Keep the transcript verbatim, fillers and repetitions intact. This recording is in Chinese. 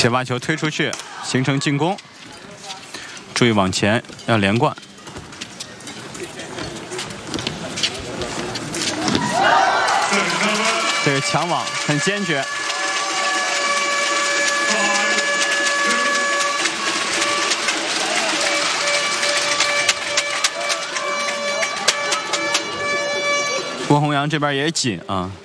接把球推出去，形成进攻。注意往前，要连贯。这个抢网很坚决。郭宏阳这边也紧啊。